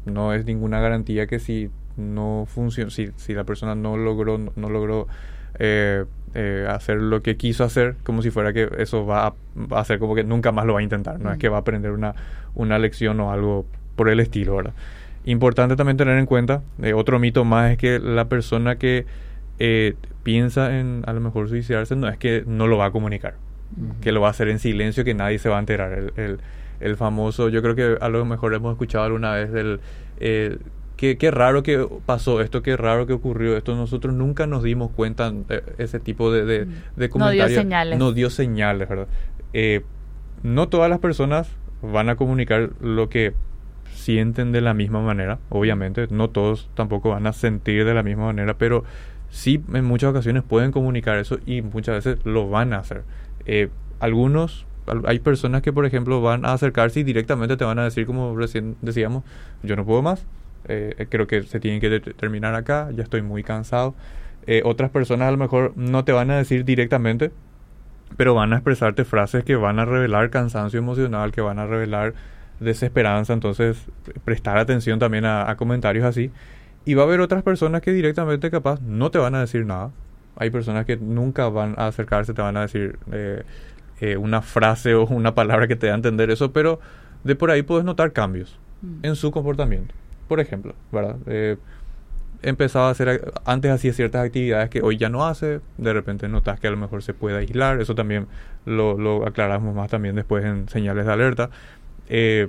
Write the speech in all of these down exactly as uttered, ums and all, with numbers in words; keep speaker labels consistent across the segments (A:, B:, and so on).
A: no es ninguna garantía que si no funciona, si, si la persona no logró, no, no logró eh, eh, hacer lo que quiso hacer, como si fuera que eso va a, va a hacer como que nunca más lo va a intentar, no mm. es que va a aprender una, una lección o algo por el estilo, ¿verdad? Importante también tener en cuenta, eh, otro mito más es que la persona que eh, piensa en a lo mejor suicidarse no es que no lo va a comunicar, uh-huh. que lo va a hacer en silencio, que nadie se va a enterar. El, el, el famoso, yo creo que a lo mejor hemos escuchado alguna vez del eh, qué, qué raro que pasó esto, qué raro que ocurrió esto. Nosotros nunca nos dimos cuenta de ese tipo de, de, de comentarios.
B: No dio señales.
A: No dio señales, ¿verdad? Eh, no todas las personas van a comunicar lo que sienten de la misma manera, obviamente. No todos tampoco van a sentir de la misma manera, pero sí en muchas ocasiones pueden comunicar eso y muchas veces lo van a hacer. Eh, algunos, hay personas que por ejemplo van a acercarse y directamente te van a decir, como recién decíamos, yo no puedo más, eh, creo que se tienen que de- terminar acá, ya estoy muy cansado. Eh, otras personas a lo mejor no te van a decir directamente, pero van a expresarte frases que van a revelar cansancio emocional, que van a revelar desesperanza. Entonces prestar atención también a, a comentarios así. Y va a haber otras personas que directamente capaz no te van a decir nada. Hay personas que nunca van a acercarse, te van a decir eh, eh, una frase o una palabra que te da a entender eso, pero de por ahí puedes notar cambios mm. en su comportamiento. Por ejemplo, ¿verdad? Eh, empezaba a hacer, antes hacía ciertas actividades que hoy ya no hace, de repente notas que a lo mejor se puede aislar, eso también lo, lo aclaramos más también después en señales de alerta. Eh,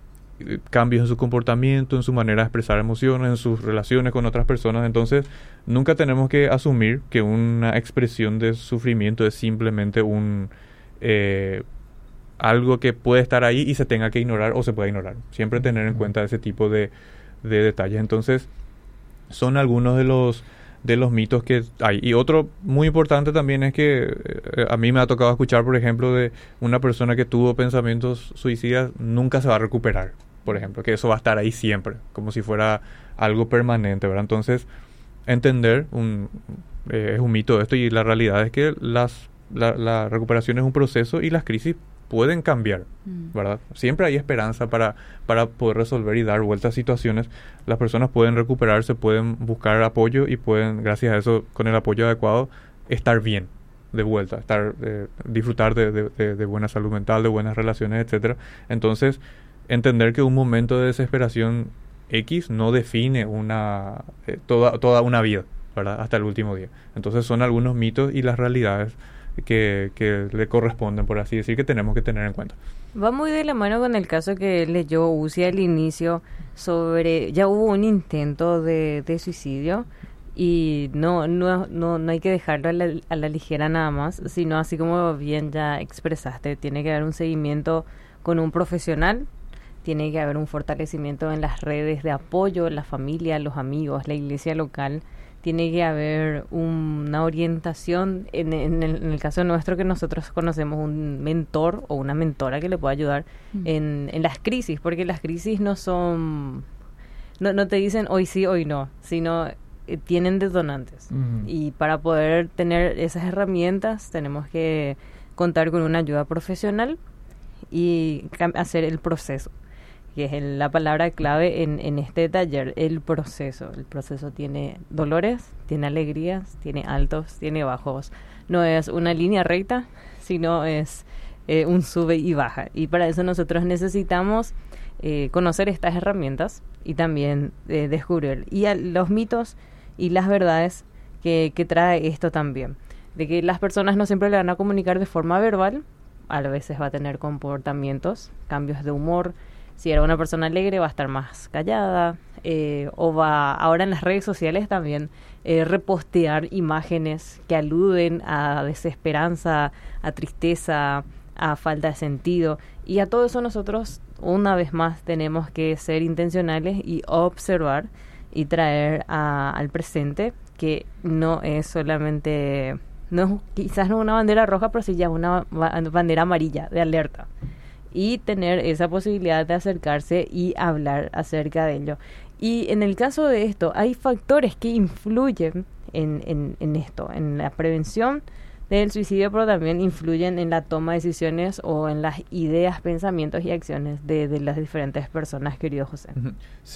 A: cambios en su comportamiento, en su manera de expresar emociones, en sus relaciones con otras personas. Entonces nunca tenemos que asumir que una expresión de sufrimiento es simplemente un eh, algo que puede estar ahí y se tenga que ignorar o se puede ignorar. Siempre tener en cuenta ese tipo de, de detalles. Entonces son algunos de los de los mitos que hay. Y otro muy importante también es que eh, a mí me ha tocado escuchar, por ejemplo, de una persona que tuvo pensamientos suicidas, nunca se va a recuperar, por ejemplo, que eso va a estar ahí siempre, como si fuera algo permanente, ¿verdad? Entonces, entender un, eh, es un mito esto, y la realidad es que las la, la recuperación es un proceso y las crisis pueden cambiar, ¿verdad? Siempre hay esperanza para, para poder resolver y dar vuelta a situaciones. Las personas pueden recuperarse, pueden buscar apoyo y pueden, gracias a eso, con el apoyo adecuado, estar bien de vuelta, estar eh, disfrutar de, de, de, de buena salud mental, de buenas relaciones, etcétera. Entonces, entender que un momento de desesperación X no define una eh, toda, toda una vida, ¿verdad? Hasta el último día. Entonces, son algunos mitos y las realidades Que, que le corresponden, por así decir, que tenemos que tener en cuenta.
B: Va muy de la mano con el caso que leyó Uzi al inicio sobre, ya hubo un intento de, de suicidio y no, no, no, no hay que dejarlo a la, a la ligera nada más, sino así como bien ya expresaste, tiene que haber un seguimiento con un profesional, tiene que haber un fortalecimiento en las redes de apoyo, la familia, los amigos, la iglesia local. Tiene que haber una orientación, en, en, el, en el caso nuestro que nosotros conocemos, un mentor o una mentora que le pueda ayudar mm. en, en las crisis, porque las crisis no son, no, no te dicen hoy sí, hoy no, sino eh, tienen detonantes. Mm. Y para poder tener esas herramientas tenemos que contar con una ayuda profesional y cam- hacer el proceso, que es el, la palabra clave en, en este taller, el proceso. El proceso tiene dolores, tiene alegrías, tiene altos, tiene bajos. No es una línea recta, sino es eh, un sube y baja. Y para eso nosotros necesitamos eh, conocer estas herramientas y también eh, descubrir y a, los mitos y las verdades que, que trae esto también. De que las personas no siempre le van a comunicar de forma verbal, a veces va a tener comportamientos, cambios de humor. Si era una persona alegre, va a estar más callada, eh, o va ahora en las redes sociales también eh, repostear imágenes que aluden a desesperanza, a tristeza, a falta de sentido. Y a todo eso nosotros, una vez más, tenemos que ser intencionales y observar y traer a, al presente, que no es solamente, no es, quizás no una bandera roja, pero sí ya una bandera amarilla de alerta. Y tener esa posibilidad de acercarse y hablar acerca de ello. Y en el caso de esto, hay factores que influyen en, en, en esto, en la prevención del suicidio, pero también influyen en la toma de decisiones o en las ideas, pensamientos y acciones de, de las diferentes personas, querido José.
A: Uh-huh.